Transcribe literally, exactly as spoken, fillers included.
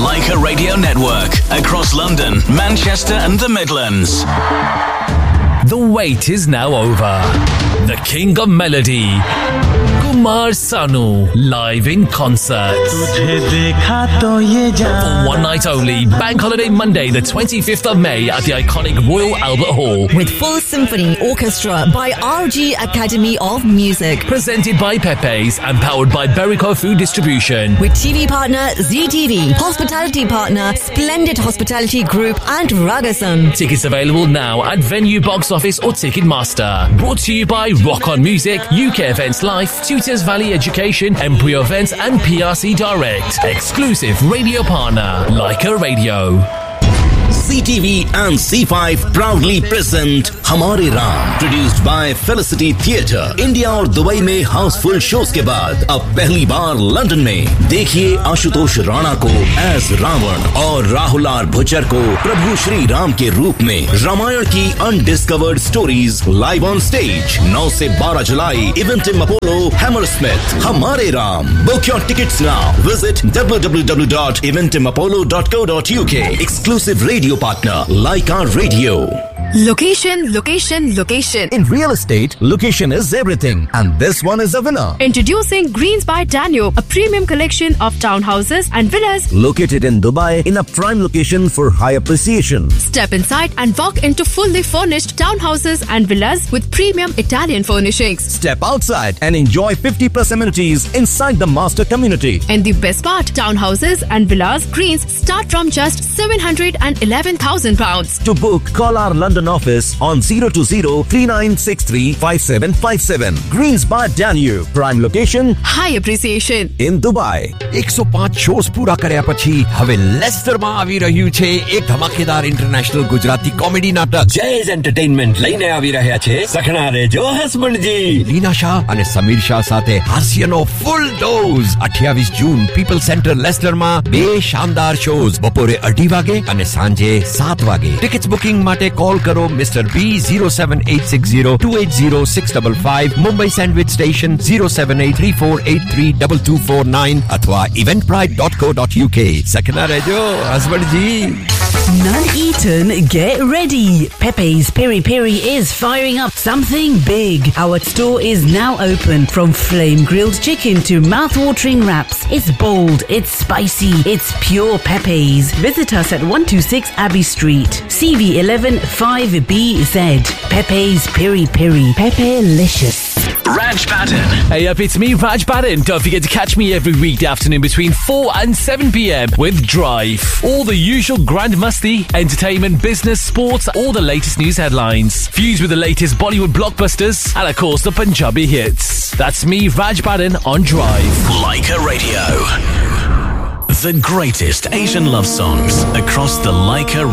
Leica Radio Network. Across London, Manchester and the Midlands. The wait is now over. The King of Melody, Kumar Sanu, live in concert. For one night only, Bank Holiday Monday, the twenty-fifth of May at the iconic Royal Albert Hall. With full symphony orchestra by R G Academy of Music. Presented by Pepe's and powered by Berico Food Distribution. With T V partner Z T V, hospitality partner Splendid Hospitality Group and Ragasan. Tickets available now at Venue Box Office or Ticketmaster. Brought to you by Rock On Music, U K Events Life, Tutors Valley Education, Embryo Events and P R C Direct. Exclusive radio partner, Leica Radio. C T V and C five proudly present हमारे Ram, produced by Felicity Theatre. India और Dubai में Housefull shows के बाद अब पहली बार London में देखिए आशुतोष राणा को एज रावण और राहुल आर भुचर को प्रभु श्री राम के रूप में रामायण की undiscovered stories live on stage नौ से बारह जुलाई इवेंटिम अपोलो हैमरस्मिथ. हमारे Ram. Book your tickets now. Visit w w w dot eventim apollo dot co dot u k. Exclusive radio partner Leica Radio. Location, location, location. In real estate, location is everything. And this one is a winner. Introducing Greens by Danube, a premium collection of townhouses and villas. Located in Dubai in a prime location for high appreciation. Step inside and walk into fully furnished townhouses and villas with premium Italian furnishings. Step outside and enjoy fifty plus amenities inside the master community. And the best part, townhouses and villas Greens start from just seven hundred eleven thousand pounds. To book, call our London office on zero two zero three nine six three five seven five seven. Greens by Danube, prime location, high appreciation in Dubai. one oh five shows પૂરા કર્યા પછી હવે લેસ્ટરમાં આવી રહ્યું છે એક ધમાકેદાર international Gujarati comedy નાટક. જેઝ એન્ટરટેઇનમેન્ટ લઈને આવી રહ્યા છે સખણા રેજો હસબન્ડજી. લીના શાહ અને સમીર શાહ સાથે હાસ્યનો ફૂલ ડોઝ. અઠ્યાવીસ જૂન પીપલ સેન્ટર લેસ્ટરમાં બે શાનદાર શોઝ બપોરે અઢી વાગે અને સાંજે સાત વાગે. ટિકિટ્સ બુકિંગ માટે કોલ કરો mister B zero seven eight six zero two eight zero six five five, Mumbai Sandwich Station zero seven eight three four eight three two two four nine अथवा eventbrite dot co dot u k. सखना रहजो husband ji. Nuneaton, get ready. Pepe's Piri Piri is firing up something big. Our store is now open. From flame grilled chicken to mouth-watering wraps. It's bold, it's spicy, it's pure Pepe's. Visit us at one two six Abbey Street, C V eleven five B Z. Pepe's Piri Piri. Pepe-licious. Raj Baden. Hey up, it's me, Raj Baden. Don't forget to catch me every weekday afternoon between four and seven p.m. with Drive. All the usual grand musty, entertainment, business, sports, all the latest news headlines. Fused with the latest Bollywood blockbusters and of course the Punjabi hits. That's me, Raj Baden on Drive. Leica Radio. The greatest Asian love songs across the Leica